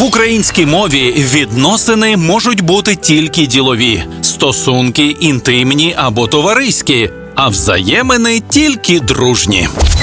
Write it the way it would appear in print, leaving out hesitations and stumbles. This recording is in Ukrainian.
В українській мові відносини можуть бути тільки ділові, стосунки інтимні або товариські, а взаємини тільки дружні.